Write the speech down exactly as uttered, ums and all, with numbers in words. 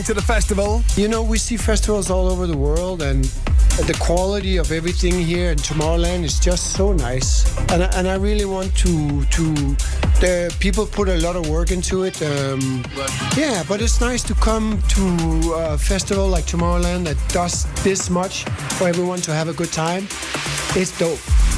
To the festival. You know, we see festivals all over the world, and the quality of everything here in Tomorrowland is just so nice. And I, and I really want to to. The people put a lot of work into it. Um, yeah, but it's nice to come to a festival like Tomorrowland that does this much for everyone to have a good time. It's dope.